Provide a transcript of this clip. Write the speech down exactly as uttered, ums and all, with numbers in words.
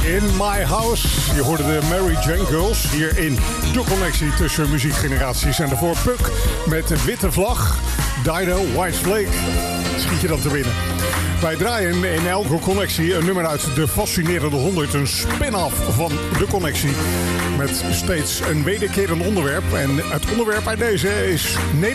In My House. Je hoorde de Mary Jane Girls hier in de connectie tussen muziekgeneraties. En daarvoor Puck met Witte Vlag, Dido, White Flake. Schiet je dan te winnen. Wij draaien in elke connectie een nummer uit de fascinerende honderd. Een spin-off van de connectie. Met steeds een wederkerend onderwerp. En het onderwerp bij deze is Nederland.